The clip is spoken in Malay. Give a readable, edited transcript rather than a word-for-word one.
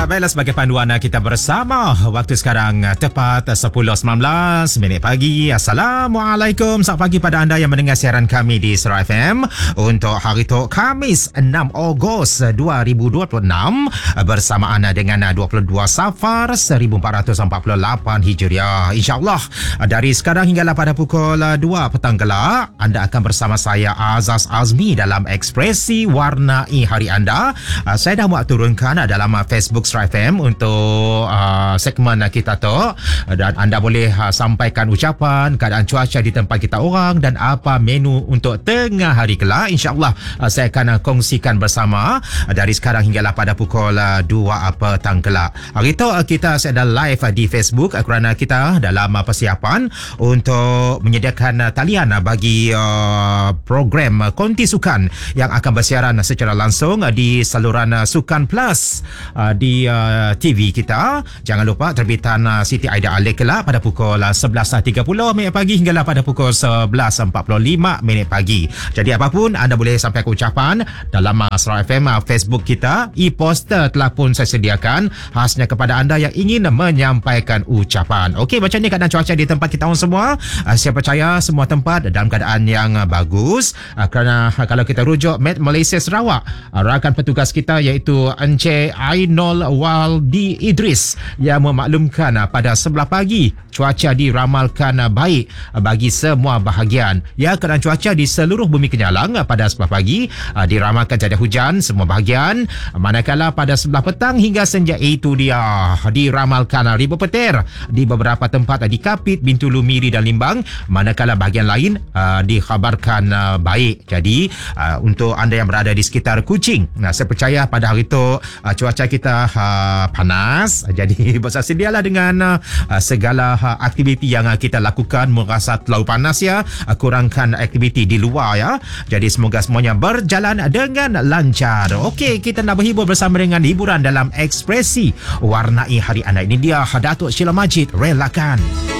Baiklah, sebagai panduan kita bersama. Waktu sekarang tepat 10.19 minit pagi. Assalamualaikum. Selamat pagi pada anda yang mendengar siaran kami di Sera FM untuk hari tu Khamis 6 Ogos 2026 bersamaan dengan 22 Safar 1448 Hijriah. InsyaAllah dari sekarang hinggalah pada pukul 2 petang kelak anda akan bersama saya Azaz Azmi dalam Ekspresi Warnai Hari Anda. Saya dah buat turunkan dalam Facebook Sera FM untuk segmen kita tu, dan anda boleh sampaikan ucapan, keadaan cuaca di tempat kita orang dan apa menu untuk tengah hari kelak. InsyaAllah saya akan kongsikan bersama dari sekarang hinggalah pada pukul 2 petang kelak. Hari tu kita sedang live di Facebook kerana kita dalam persiapan untuk menyediakan talian bagi program Konti Sukan yang akan bersiaran secara langsung di saluran Sukan Plus di TV kita. Jangan lupa terbitan Siti Aida Alekela pada pukul 11.30 minit pagi hinggalah pada pukul 11.45 minit pagi. Jadi apapun anda boleh sampaikan ucapan dalam Sera FM Facebook kita. E-poster telah pun saya sediakan khasnya kepada anda yang ingin menyampaikan ucapan. Okey, macam ni keadaan cuaca di tempat kita orang semua. Saya percaya semua tempat dalam keadaan yang bagus, kerana kalau kita rujuk Met Malaysia Sarawak, rakan petugas kita iaitu Encik Ainul Waldi Idris yang memaklumkan pada 11 pagi cuaca diramalkan baik bagi semua bahagian. Ya, keadaan cuaca di seluruh bumi Kenyalang pada 11 pagi diramalkan tiada hujan semua bahagian, manakala pada 11 petang hingga senja itu dia diramalkan ribu petir di beberapa tempat di Kapit, Bintulu, Miri dan Limbang, manakala bahagian lain dikhabarkan baik. Jadi untuk anda yang berada di sekitar Kuching, saya percaya pada hari itu cuaca kita panas, jadi bersedialah dengan segala aktiviti yang kita lakukan. Merasa terlalu panas ya, kurangkan aktiviti di luar ya. Jadi semoga semuanya berjalan dengan lancar. Okey, kita nak berhibur bersama dengan hiburan dalam Ekspresi Warnai Hari Anda. Ini dia Datuk Sheila Majid, Relakan.